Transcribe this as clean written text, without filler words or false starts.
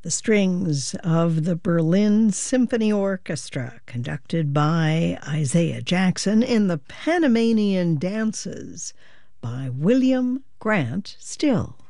The strings of the Berlin Symphony Orchestra, conducted by Isaiah Jackson, in the Panamanian Dances by William Grant Still.